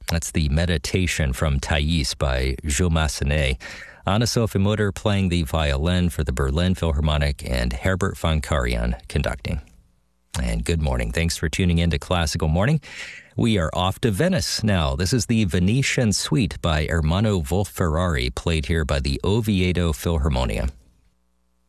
That's the Meditation from Thais by Jules Massenet. Anna-Sophie Mutter playing the violin for the Berlin Philharmonic, and Herbert von Karajan conducting. And good morning. Thanks for tuning in to Classical Morning. We are off to Venice now. This is the Venetian Suite by Ermanno Wolf-Ferrari, played here by the Oviedo Philharmonia.